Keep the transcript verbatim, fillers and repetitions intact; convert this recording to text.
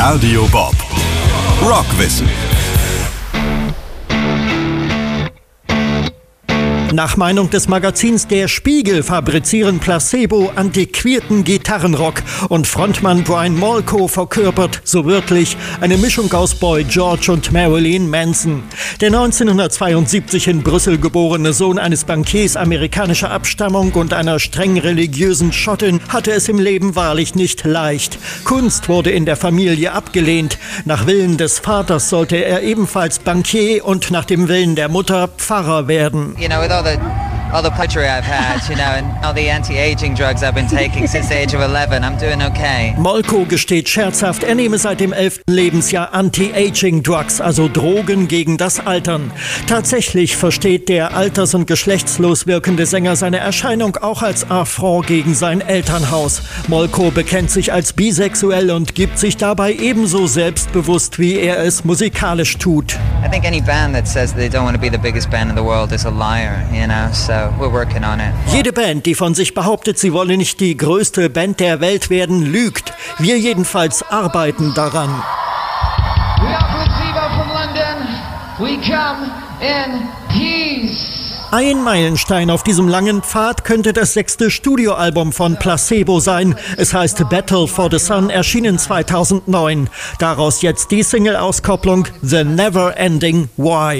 Radio Bob. Rockwissen. Nach Meinung des Magazins Der Spiegel fabrizieren Placebo antiquierten Gitarrenrock und Frontmann Brian Molko verkörpert, so wörtlich, eine Mischung aus Boy George und Marilyn Manson. Der neunzehnhundertzweiundsiebzig in Brüssel geborene Sohn eines Bankiers amerikanischer Abstammung und einer streng religiösen Schottin hatte es im Leben wahrlich nicht leicht. Kunst wurde in der Familie abgelehnt. Nach Willen des Vaters sollte er ebenfalls Bankier und nach dem Willen der Mutter Pfarrer werden. You know, with all the all the pleasure I've had, you know, and all the anti-aging drugs I've been taking since the age of eleven, I'm doing okay. Molko gesteht scherzhaft, er nehme seit dem elften Lebensjahr Anti-Aging Drugs, also Drogen gegen das Altern. Tatsächlich versteht der alters- und geschlechtslos wirkende Sänger seine Erscheinung auch als Affront gegen sein Elternhaus. Molko bekennt sich als bisexuell und gibt sich dabei ebenso selbstbewusst, wie er es musikalisch tut. I think any band that says they don't want to be the biggest band in the world is a liar, you know, so we're working on it. Jede Band, die von sich behauptet, sie wolle nicht die größte Band der Welt werden, lügt. Wir jedenfalls arbeiten daran. We are Placebo from London. We come in peace. Ein Meilenstein auf diesem langen Pfad könnte das sechste Studioalbum von Placebo sein. Es heißt Battle for the Sun, erschienen zweitausendneun. Daraus jetzt die Single-Auskopplung The Never Ending Why.